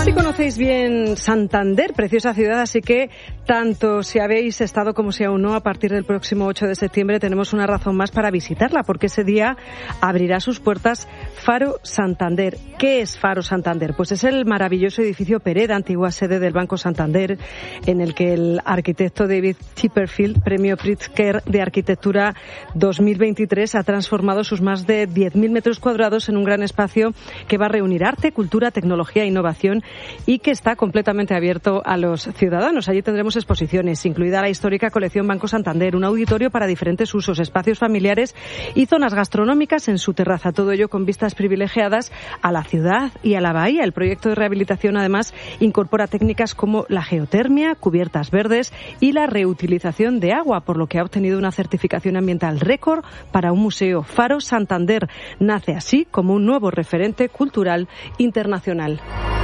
si conocéis bien Santander, preciosa ciudad, así que tanto si habéis estado como si aún no, a partir del próximo 8 de septiembre tenemos una razón más para visitarla, porque ese día abrirá sus puertas Faro Santander. ¿Qué es Faro Santander? Pues es el maravilloso edificio Pereda, antigua sede del Banco Santander, en el que el arquitecto David Chipperfield, premio Pritzker de Arquitectura 2023, ha transformado sus más de 10.000 metros cuadrados en un gran espacio que va a reunir arte, cultura, tecnología e innovación, y que está completamente abierto a los ciudadanos. Allí tendremos exposiciones, incluida la histórica colección Banco Santander, un auditorio para diferentes usos, espacios familiares y zonas gastronómicas en su terraza. Todo ello con vistas privilegiadas a la ciudad y a la bahía. El proyecto de rehabilitación, además, incorpora técnicas como la geotermia, cubiertas verdes y la reutilización de agua, por lo que ha obtenido una certificación ambiental récord para un museo. Faro Santander nace así como un nuevo referente cultural internacional.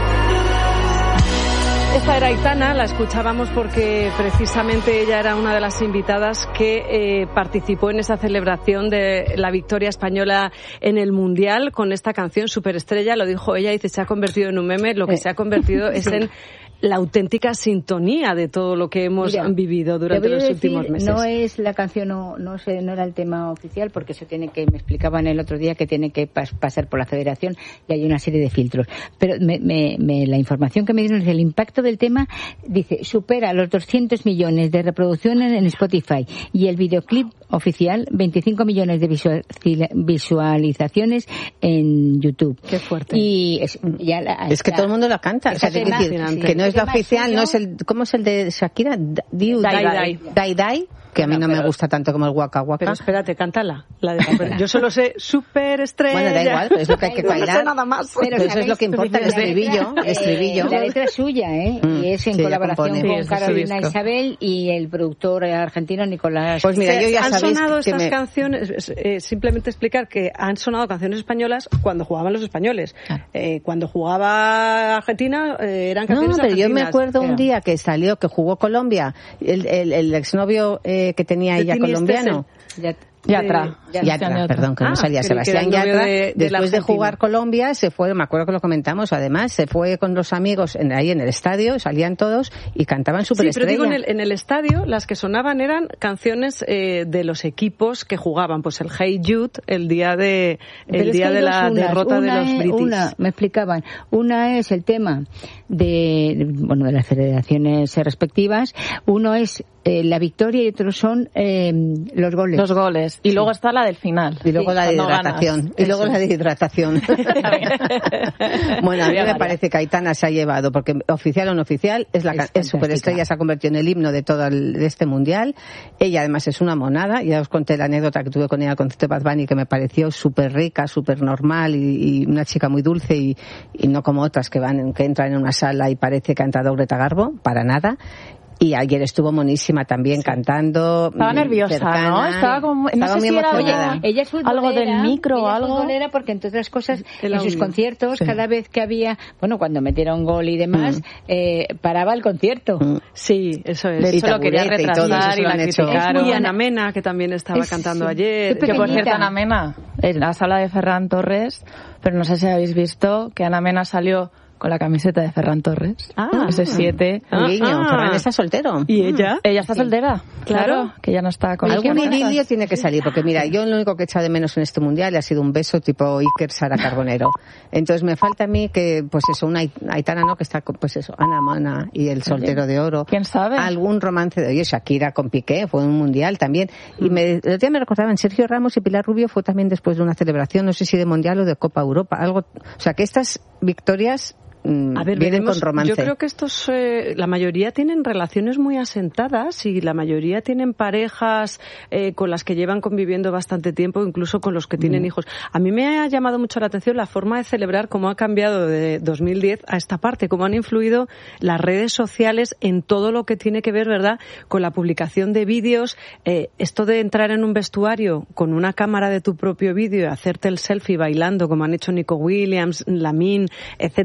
Esta era Aitana, la escuchábamos porque precisamente ella era una de las invitadas que participó en esa celebración de la victoria española en el Mundial con esta canción Superestrella. Lo dijo ella, dice, se ha convertido en un meme. Lo que se ha convertido es en la auténtica sintonía de todo lo que hemos vivido durante los últimos meses. No es la canción, no era el tema oficial, porque eso me explicaban el otro día que tiene que pasar por la Federación y hay una serie de filtros. Pero la información que me dieron es el impacto del tema, dice, supera los 200 millones de reproducciones en Spotify y el videoclip oficial 25 millones de visualizaciones en YouTube. Qué fuerte. Y es que todo el mundo la canta, o sea, que no es la oficial, no es el, ¿cómo es el de Shakira? Dai Dai, que a mí no me gusta tanto como el Waka Waka. Pero espérate, cántala. Yo solo sé Superestrella. Bueno, da igual, es lo que hay que bailar. No sé nada más. Pero eso es lo que importa, el estribillo. La letra es suya, y es en colaboración con Carolina Isabel y el productor argentino Nicolás. Pues mira, yo ya han sabéis sonado que estas canciones, simplemente explicar que han sonado canciones españolas cuando jugaban los españoles. Cuando jugaba Argentina, eran canciones argentinas. Pero yo me acuerdo un día que salió, que jugó Colombia, el exnovio que tenía ella colombiano. Yatra, perdón, que no salía Sebastián Yatra. Después de jugar Colombia, se fue, me acuerdo que lo comentamos, además, se fue con los amigos ahí en el estadio, salían todos y cantaban Superestrella. Sí, pero digo, en el estadio, las que sonaban eran canciones de los equipos que jugaban, pues el Hey Jude, el día de la derrota de los British. Me explicaban, una es el tema de las federaciones respectivas, uno es la victoria y otros son los goles. Los goles. Y luego está la del final. Y luego la de hidratación. Y luego la de hidratación. Bueno, a mí me parece que Aitana se ha llevado, porque oficial o no oficial, es Superestrella, se ha convertido en el himno de todo de este mundial. Ella además es una monada. Ya os conté la anécdota que tuve con ella al concierto de Bad Bunny, que me pareció súper rica, súper normal y una chica muy dulce y no como otras que entran en una sala y parece que ha entrado Greta Garbo, para nada. Y ayer estuvo monísima también cantando. Estaba nerviosa, cercana, ¿no? Estaba como, no sé si era ella es futbolera, algo del micro o algo. Ella es futbolera porque, entre otras cosas, en sus conciertos, cada vez que había, cuando metieron gol y demás, paraba el concierto. Sí, eso es. De hecho, lo quería retrasar y la criticaron. Y Ana Mena, que también estaba cantando ayer. Que, por cierto, Ana Mena, en la sala de Ferran Torres, pero no sé si habéis visto que Ana Mena salió con la camiseta de Ferran Torres. Ese 7. Ferran está soltero. ¿Y ella? Ella está soltera. Claro, que ya no está con algún idilio tiene que salir, porque mira, yo lo único que he echado de menos en este mundial ha sido un beso tipo Iker Sara Carbonero. Entonces me falta a mí que, pues eso, una Aitana, ¿no? Que está, pues eso, Ana Mana y el soltero de oro. ¿Quién sabe? Algún romance de, oye, Shakira con Piqué, fue un mundial también. Y el otro día me recordaban, Sergio Ramos y Pilar Rubio fue también después de una celebración, no sé si de mundial o de Copa Europa, algo. O sea, que estas victorias vienen con romance. Yo creo que estos, la mayoría tienen relaciones muy asentadas y la mayoría tienen parejas con las que llevan conviviendo bastante tiempo, incluso con los que tienen hijos. A mí me ha llamado mucho la atención la forma de celebrar, cómo ha cambiado de 2010 a esta parte, cómo han influido las redes sociales en todo lo que tiene que ver, ¿verdad?, con la publicación de vídeos. Esto de entrar en un vestuario con una cámara de tu propio vídeo y hacerte el selfie bailando, como han hecho Nico Williams, Lamin, etcétera,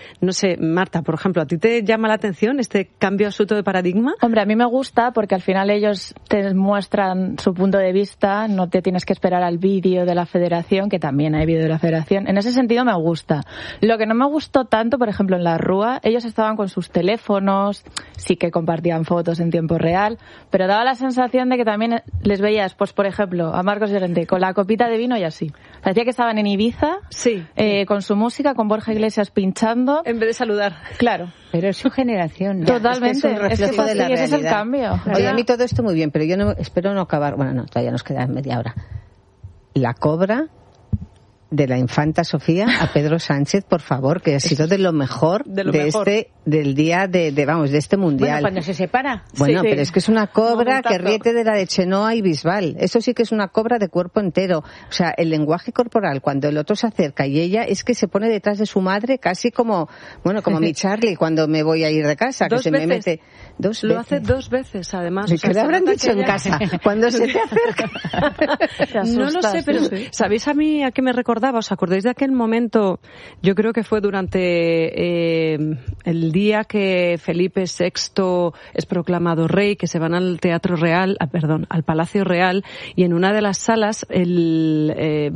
No sé, Marta, por ejemplo, ¿a ti te llama la atención este cambio absoluto de paradigma? Hombre, a mí me gusta porque al final ellos te muestran su punto de vista, no te tienes que esperar al vídeo de la federación, que también hay vídeo de la federación. En ese sentido me gusta. Lo que no me gustó tanto, por ejemplo, en la Rúa, ellos estaban con sus teléfonos, sí que compartían fotos en tiempo real, pero daba la sensación de que también les veías, pues por ejemplo, a Marcos Llorente con la copita de vino y así. Parecía que estaban en Ibiza, sí, con su música, con Borja Iglesias pinchando. En vez de saludar. Claro. Pero es su generación. Totalmente. Es un reflejo de la realidad. Ese es el cambio. Oye, a mí todo esto muy bien, pero yo espero no acabar. Bueno, no, todavía nos queda media hora. La cobra de la infanta Sofía a Pedro Sánchez, por favor, que ha sido de lo mejor del día de este mundial. Bueno, cuando se separa. Bueno, pero es que es una cobra que riete de la de Chenoa y Bisbal. Eso sí que es una cobra de cuerpo entero. O sea, el lenguaje corporal, cuando el otro se acerca y ella es que se pone detrás de su madre casi como mi Charlie cuando me voy a ir de casa, que se me mete dos veces. Lo hace 2 veces, además. ¿Y qué le habrán dicho en casa? Cuando se te acerca. No lo sé, pero ¿sabéis a mí a qué me recordaba? ¿Os acordáis de aquel momento? Yo creo que fue durante el día que Felipe VI es proclamado rey, que se van al Teatro Real, al Palacio Real, y en una de las salas el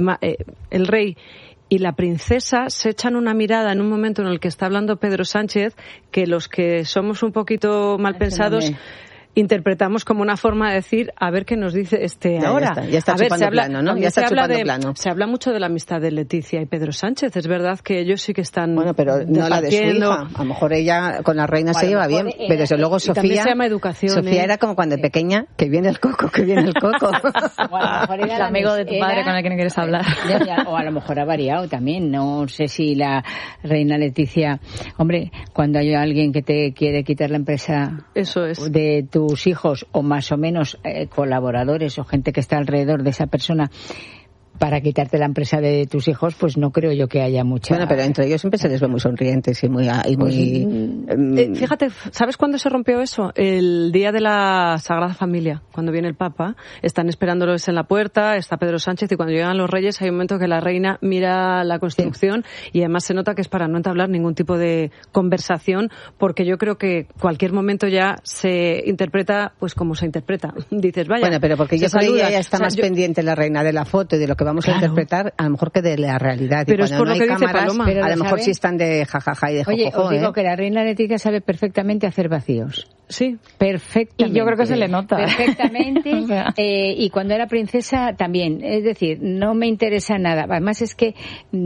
rey y la princesa se echan una mirada en un momento en el que está hablando Pedro Sánchez, que los que somos un poquito mal pensados interpretamos como una forma de decir, a ver qué nos dice ahora. Ya está chupando plano, ¿no? Ya está chupando plano. Se habla mucho de la amistad de Leticia y Pedro Sánchez. Es verdad que ellos sí que están... Bueno, pero no la de su hija. A lo mejor ella con la reina se lleva bien, pero desde luego Sofía... se llama educación. Sofía era como cuando pequeña, que viene el coco, que viene el coco. O a lo mejor era el amigo de tu padre con el que no quieres hablar. O a lo mejor ha variado también. No sé si la reina Leticia... Hombre, cuando hay alguien que te quiere quitar la empresa de tus hijos o más o menos colaboradores o gente que está alrededor de esa persona para quitarte la empresa de tus hijos, pues no creo yo que haya mucha... Bueno, pero entre ellos siempre se les ve muy sonrientes y muy... Fíjate, ¿sabes cuándo se rompió eso? El día de la Sagrada Familia, cuando viene el Papa, están esperándolos en la puerta, está Pedro Sánchez, y cuando llegan los reyes hay un momento que la reina mira la Constitución y además se nota que es para no entablar ningún tipo de conversación, porque yo creo que cualquier momento ya se interpreta pues como se interpreta. Dices, vaya... Bueno, pero porque yo creo que ella está más pendiente la reina de la foto y de lo que vamos a interpretar, a lo mejor que de la realidad. Pero y cuando es por no lo hay que cámaras, dice Paloma. A lo mejor sí están de jajaja y de jojojo. Oye, os digo que la reina Leticia sabe perfectamente hacer vacíos. Sí. Perfectamente. Y yo creo que se le nota. Perfectamente. Y cuando era princesa también. Es decir, no me interesa nada. Además es que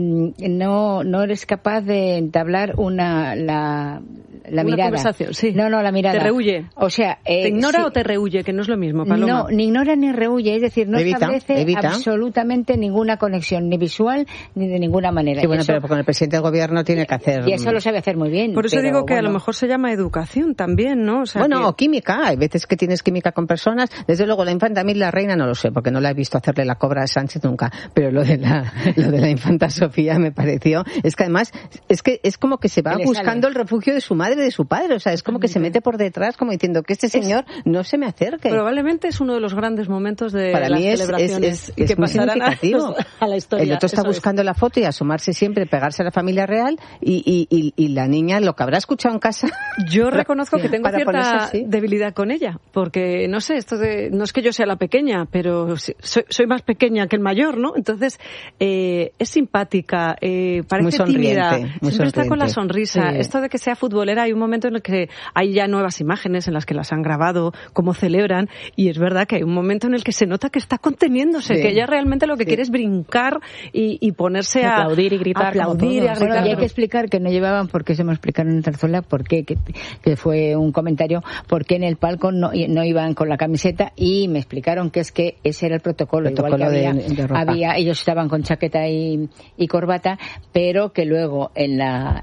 no eres capaz de entablar la mirada. Conversación, sí. No, la mirada. Te rehuye. O sea... ¿Te ignora o te rehuye? Que no es lo mismo, Paloma. No, ni ignora ni rehuye. Es decir, no establece absolutamente ninguna conexión, ni visual, ni de ninguna manera. Sí, bueno, pero con el presidente del gobierno tiene que hacer... Y eso lo sabe hacer muy bien. Por eso digo que a lo mejor se llama educación también, ¿no? O sea, o química. Hay veces que tienes química con personas. Desde luego, la infanta, a mí la reina no lo sé, porque no la he visto hacerle la cobra a Sánchez nunca. Pero lo de la infanta Sofía me pareció... Es que además, es como que se va buscando el refugio de su madre, de su padre. O sea, es como que se mete por detrás, como diciendo que este señor no se me acerque. Probablemente es uno de los grandes momentos de para las mí celebraciones es que muy significativo. A la historia. El otro está buscando la foto y asomarse siempre, pegarse a la familia real y la niña, lo que habrá escuchado en casa... Yo reconozco que tengo cierta debilidad con ella, porque no sé, no es que yo sea la pequeña, pero soy más pequeña que el mayor, ¿no? Entonces, es simpática, parece tímida, siempre está con la sonrisa. Sí. Esto de que sea futbolera, hay un momento en el que hay ya nuevas imágenes en las que las han grabado, cómo celebran, y es verdad que hay un momento en el que se nota que está conteniéndose, que ella realmente lo que quiere es brincar y ponerse a aplaudir y gritar. Y hay que explicar que no llevaban, porque se me explicaron en Zarzuela, por qué, que fue un comentario, por qué en el palco no iban con la camiseta, y me explicaron que es que ese era el protocolo igual que ellos estaban con chaqueta y corbata, pero que luego en la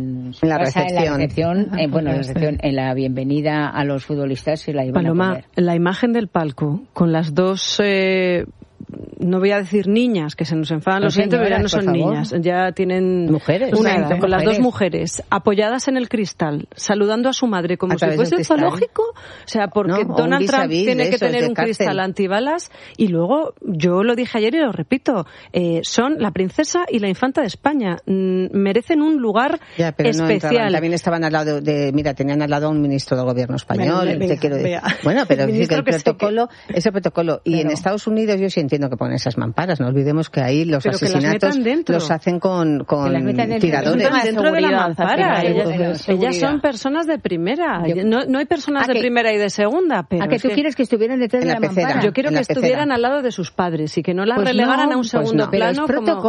recepción, en la bienvenida a los futbolistas se la iban a poner. La imagen del palco con las dos no voy a decir niñas, que se nos enfadan los siguientes, pero ya no son niñas, ya tienen mujeres, una edad, con las dos mujeres apoyadas en el cristal, saludando a su madre como si fuese el zoológico, o sea, porque Donald Trump tiene que tener un cristal antibalas, y luego, yo lo dije ayer y lo repito, son la princesa y la infanta de España, merecen un lugar especial. También estaban al lado tenían al lado a un ministro del gobierno español, bueno, pero sí que ese protocolo, y en Estados Unidos yo sí entiendo que ponen esas mamparas, no olvidemos que ahí los asesinatos los hacen con tiradores dentro de la mampara. Ellas son personas de primera, no hay personas de primera y de segunda, pero ¿a que tú quieres que estuvieran detrás de la mampara? Yo quiero que estuvieran al lado de sus padres y que no las relegaran a un segundo plano.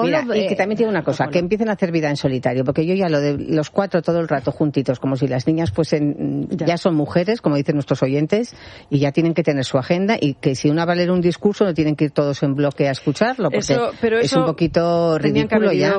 Y que también tiene una cosa, que empiecen a hacer vida en solitario, porque yo ya lo de los 4 todo el rato juntitos, como si las niñas fuesen, ya son mujeres, como dicen nuestros oyentes, y ya tienen que tener su agenda, y que si una va a leer un discurso no tienen que ir todos en bloque a escucharlo, porque es un poquito ridículo ya.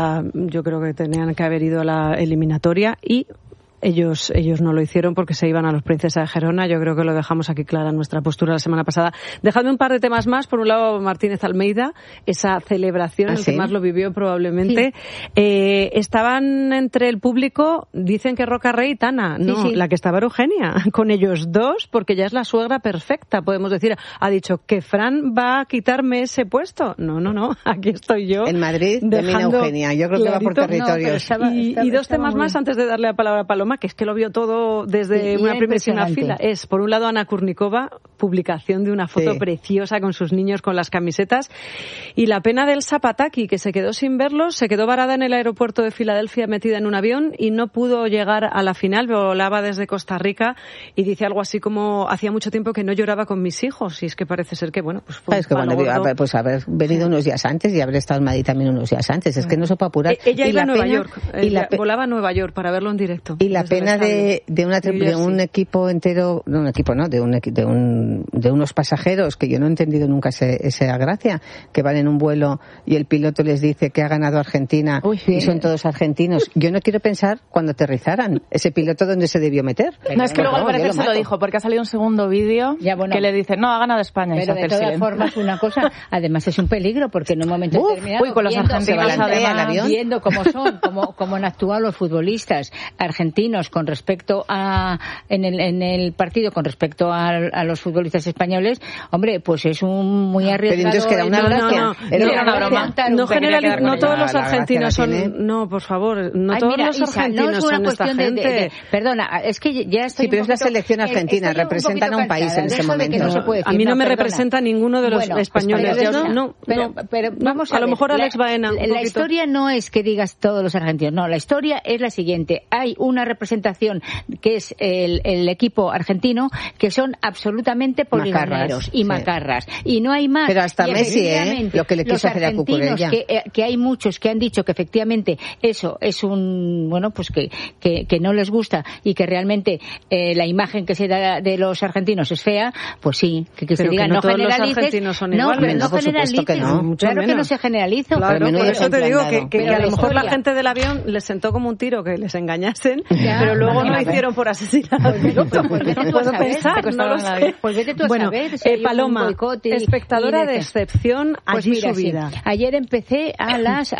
Yo creo que tenían que haber ido a la eliminatoria, y ellos no lo hicieron porque se iban a los Princesa de Gerona. Yo creo que lo dejamos aquí clara en nuestra postura la semana pasada. Dejadme un par de temas más. Por un lado, Martínez Almeida, esa celebración, el que más lo vivió probablemente. Sí. Estaban entre el público, dicen que Roca Rey y Tana. No, la que estaba era Eugenia, con ellos dos, porque ya es la suegra perfecta, podemos decir. Ha dicho que Fran va a quitarme ese puesto. No, aquí estoy yo. En Madrid domina Eugenia. Yo creo que va por territorios. Y dos temas más antes de darle la palabra a Paloma, que es que lo vio todo desde una primera fila. Es, por un lado, Ana Kurnikova, publicación de una foto preciosa con sus niños con las camisetas, y la pena del Zapataki, que se quedó sin verlos, se quedó varada en el aeropuerto de Filadelfia metida en un avión y no pudo llegar a la final, volaba desde Costa Rica, y dice algo así como: hacía mucho tiempo que no lloraba con mis hijos, y es que parece ser que, bueno, pues fue pues haber venido unos días antes y haber estado en Madrid también unos días antes, es que no se puede apurar. Ella iba a Nueva York, volaba a Nueva York para verlo en directo. Y la pena de un equipo entero, de unos pasajeros, que yo no he entendido nunca esa gracia, que van en un vuelo y el piloto les dice que ha ganado Argentina y son todos argentinos. Yo no quiero pensar cuando aterrizaran ese piloto dónde se debió meter. No, es que luego al parecer se lo dijo, porque ha salido un segundo vídeo que le dice: no, ha ganado España. Pero de todas formas, una cosa, además es un peligro, porque en un momento determinado, con los argentinos viendo cómo son, cómo han actuado los futbolistas argentinos con respecto a en el partido con respecto a los futbolistas españoles, hombre, pues es un muy arriesgado. Pero entonces que era una broma. No todos los argentinos son. No, por favor, no todos los argentinos son esta gente. Perdona, es que ya estoy. Sí, pero es la selección argentina, representan a un país en ese momento. A mí no me representa ninguno de los españoles. Pero vamos a lo mejor Alex Baena. La historia no es que digas todos los argentinos, no, la historia es la siguiente: hay una representación que es el equipo argentino, que son absolutamente poligoneros y macarras, y no hay más. Pero hasta Messi, lo que le quiso hacer a Cucurella. Que hay muchos que han dicho que efectivamente eso es un, bueno, pues que no les gusta, y que realmente la imagen que se da de los argentinos es fea, pues sí, que se diga, no generalices. No, pero no generalices. Claro que no se generaliza. Claro, por eso te digo que a lo mejor la gente del avión les sentó como un tiro que les engañasen, pero luego no hicieron por asesinar. Puedo pensar, no lo sé. Pues vete tú a saber. Paloma, espectadora de excepción, allí subida. Sí. Ayer empecé a las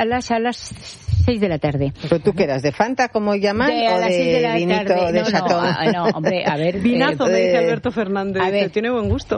6 de la tarde. ¿Pero tú qué eras? ¿De Fanta, como llaman? ¿O de vinito de Chatón? No, hombre, a ver. Vinazo, me dice Alberto Fernández. A ver, tiene buen gusto.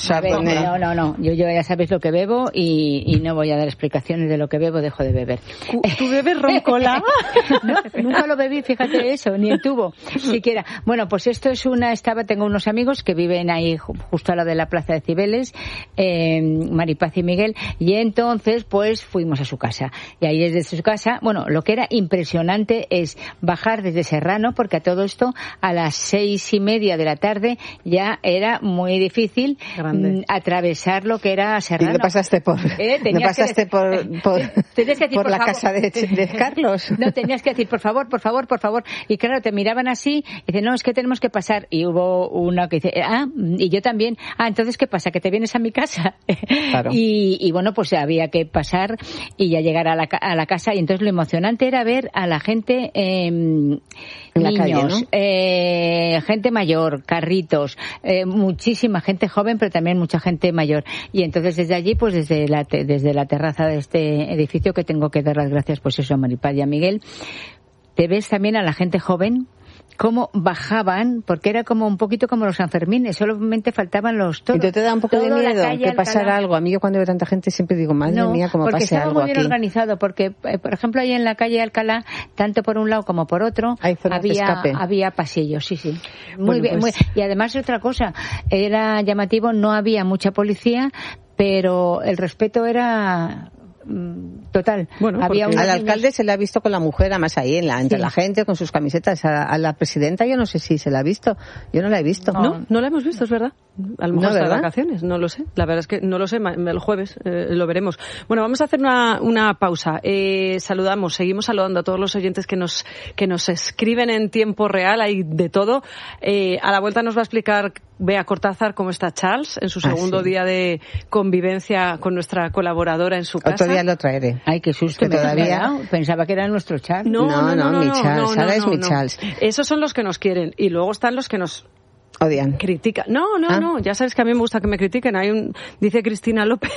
No. Yo ya sabes lo que bebo y no voy a dar explicaciones de lo que bebo, dejo de beber. ¿Tú bebes roncola? No, nunca lo bebí, fíjate eso, ni el tubo, siquiera. Bueno, pues esto es tengo unos amigos que viven ahí justo al lado de la Plaza de Cibeles, Maripaz y Miguel, y entonces pues fuimos a su casa. Y ahí desde su casa, bueno, lo que era impresionante es bajar desde Serrano, porque a todo esto a las 6:30 de la tarde ya era muy difícil atravesar lo que era Serrano. ¿Y no pasaste por la casa de Carlos? No, tenías que decir, por favor. Y claro, te miraban así, y dicen, no, es que tenemos que pasar. Y hubo una que dice, y yo también. Entonces, ¿qué pasa? ¿Que te vienes a mi casa? Claro. Y bueno, pues había que pasar y ya llegar a la casa. Y entonces emocionante era ver a la gente, en la niños, calle, ¿no? Gente mayor, carritos, muchísima gente joven, pero también mucha gente mayor. Y entonces desde allí, pues desde la terraza de este edificio, que tengo que dar las gracias, pues eso, a Maripaz y a Miguel, te ves también a la gente joven cómo bajaban, porque era como un poquito como los Sanfermines, solamente faltaban los toros. ¿Y te da un poco de miedo que pasara algo? A mí, yo cuando veo tanta gente siempre digo, madre mía, cómo pase algo aquí. Muy bien organizado, porque, por ejemplo, ahí en la calle Alcalá, tanto por un lado como por otro, había pasillos, sí. Muy bien, pues... Y además otra cosa, era llamativo, no había mucha policía, pero el respeto era... total. Bueno, al alcalde se le ha visto con la mujer, además ahí entre la gente, con sus camisetas. A la presidenta yo no sé si se la ha visto. Yo no la he visto. No la hemos visto, es verdad. A lo mejor está de vacaciones, no lo sé. La verdad es que no lo sé, el jueves lo veremos. Bueno, vamos a hacer una pausa. Seguimos saludando a todos los oyentes que nos escriben en tiempo real, hay de todo. A la vuelta nos va a explicar Bea Cortázar cómo está Charles en su segundo día de convivencia con nuestra colaboradora en su casa. Otro día lo traeré. Ay, qué susto, todavía pensaba que era nuestro Charles. No, mi Charles, ahora es mi Charles. Esos son los que nos quieren y luego están los que nos odian. Critica. No, ya sabes que a mí me gusta que me critiquen. Dice Cristina López,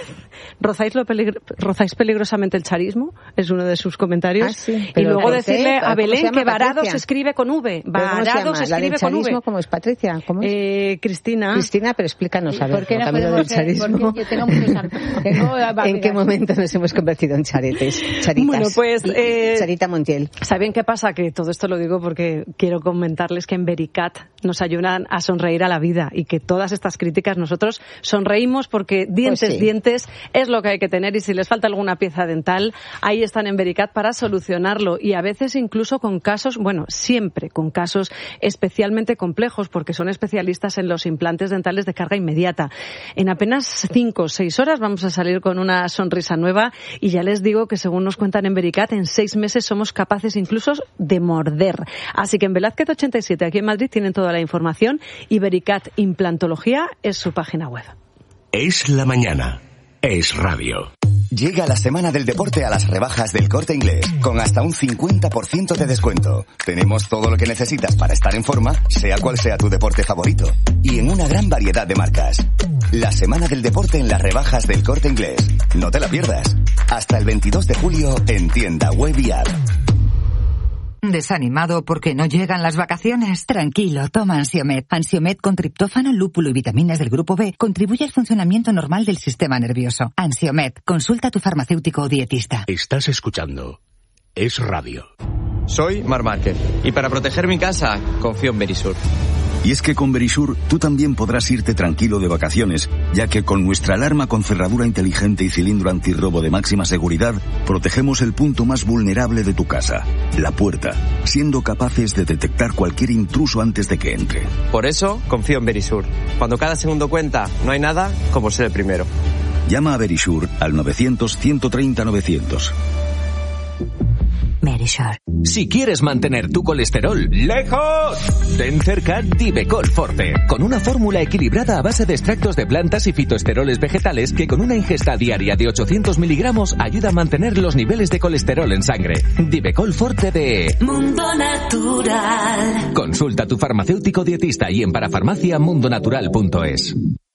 rozáis peligrosamente el charismo, es uno de sus comentarios. Sí. Y luego decirle a Belén que Varado se escribe con V. Varado se escribe con V. ¿Cómo es, Patricia? ¿Cómo es? Cristina, pero explícanos, a ver, ¿por qué no podemos ser? Porque yo tengo muchos ¿En qué momento nos hemos convertido en charitas? Bueno, pues... Charita Montiel. ¿Saben qué pasa? Que todo esto lo digo porque quiero comentarles que en Vericat nos ayudan a sonreír a la vida y que todas estas críticas nosotros sonreímos porque dientes es lo que hay que tener y si les falta alguna pieza dental, ahí están en Vericat para solucionarlo y a veces incluso con casos, siempre con casos especialmente complejos porque son especialistas en los implantes dentales de carga inmediata. En apenas 5 o 6 horas vamos a salir con una sonrisa nueva y ya les digo que según nos cuentan en Vericat, en 6 meses somos capaces incluso de morder. Así que en Velázquez 87, aquí en Madrid, tienen toda la información y Vericat Implantología es su página web. Es la mañana. Es radio. Llega la semana del deporte a las rebajas del Corte Inglés, con hasta un 50% de descuento. Tenemos todo lo que necesitas para estar en forma, sea cual sea tu deporte favorito. Y en una gran variedad de marcas. La semana del deporte en las rebajas del Corte Inglés. No te la pierdas. Hasta el 22 de julio en tienda web y app. ¿Desanimado porque no llegan las vacaciones? Tranquilo, toma Ansiomed. Ansiomed con triptófano, lúpulo y vitaminas del grupo B contribuye al funcionamiento normal del sistema nervioso. Ansiomed, consulta a tu farmacéutico o dietista. Estás escuchando Es Radio. Soy Marc Márquez y para proteger mi casa confío en Verisur. Y es que con Verisur tú también podrás irte tranquilo de vacaciones, ya que con nuestra alarma con cerradura inteligente y cilindro antirrobo de máxima seguridad, protegemos el punto más vulnerable de tu casa, la puerta, siendo capaces de detectar cualquier intruso antes de que entre. Por eso confío en Verisur. Cuando cada segundo cuenta, no hay nada como ser el primero. Llama a Verisur al 900-130-900. Verisur. Si quieres mantener tu colesterol lejos, ten cerca Divecol Forte, con una fórmula equilibrada a base de extractos de plantas y fitoesteroles vegetales que con una ingesta diaria de 800 miligramos ayuda a mantener los niveles de colesterol en sangre. Divecol Forte de Mundo Natural. Consulta a tu farmacéutico dietista y en parafarmacia mundonatural.es.